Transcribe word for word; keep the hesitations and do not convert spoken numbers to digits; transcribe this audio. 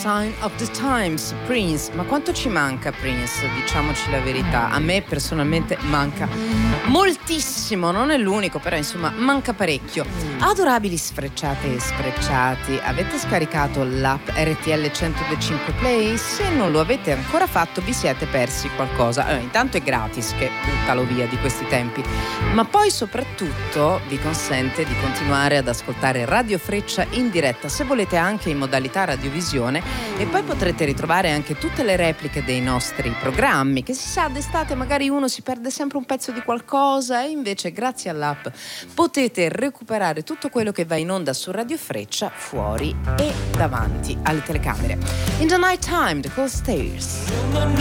Sign of the Times, Prince. Ma quanto ci manca Prince, diciamoci la verità. A me personalmente manca moltissimo, non è l'unico, però insomma manca parecchio. Adorabili sfrecciate e sfrecciati, avete scaricato l'app R T L centodue Play? Se non lo avete ancora fatto vi siete persi qualcosa. Allora, intanto è gratis, che buttalo via di questi tempi, ma poi soprattutto vi consente di continuare ad ascoltare Radio Freccia in diretta, se volete anche in modalità radiovisione, e poi potrete ritrovare anche tutte le repliche dei nostri programmi, che si sa d'estate magari uno si perde sempre un pezzo di qualcosa, e invece grazie all'app potete recuperare tutto quello che va in onda su Radio Freccia fuori e davanti alle telecamere. In the Night Time, The Cold Stairs.